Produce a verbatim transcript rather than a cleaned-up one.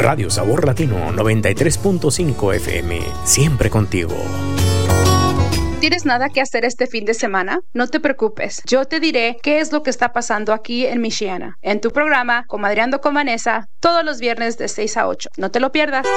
Radio Sabor Latino noventa y tres punto cinco F M, siempre contigo. ¿Tienes nada que hacer este fin de semana? No te preocupes, yo te diré qué es lo que está pasando aquí en Michiana, en tu programa Comadreando con Vanessa, todos los viernes de seis a ocho. No te lo pierdas.